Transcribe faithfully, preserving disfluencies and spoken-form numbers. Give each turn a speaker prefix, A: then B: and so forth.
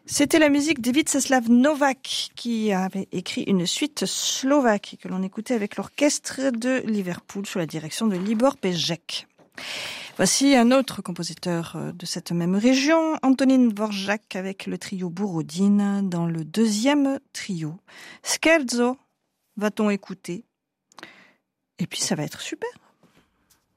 A: C'était la musique de Vítězslav Novák qui avait écrit une suite slovaque que l'on écoutait avec l'orchestre de Liverpool sous la direction de Libor Péček. Voici un autre compositeur de cette même région, Antonín Dvořák avec le trio Borodine dans le deuxième trio. Scherzo va-t-on écouter? Et puis ça va être super.